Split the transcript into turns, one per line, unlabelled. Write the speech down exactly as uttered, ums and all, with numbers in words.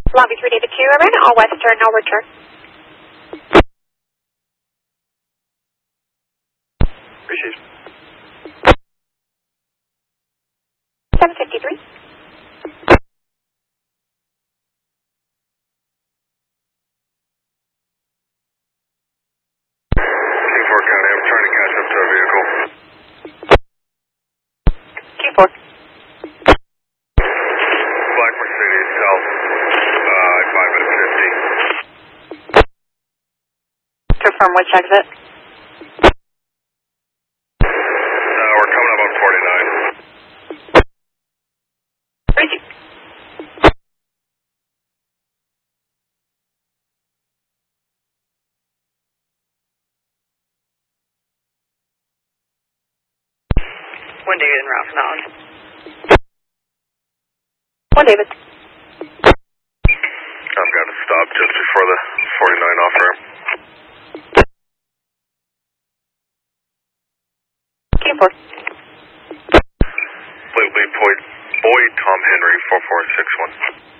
Lobby three David two, around all western, no return.
Appreciate it.
seven fifty-three.
King four County, I'm trying to catch up to a vehicle.
King four.
Black Mercedes, south, uh, five at fifty.
Confirm which exit?
Uh, we're coming up on forty-nine.
Reaching.
One David and Ralph Mountain.
One David.
I've got to stop just before the forty-nine off ramp.
King four.
Lately, Boyd, Boyd Tom Henry, four four six one.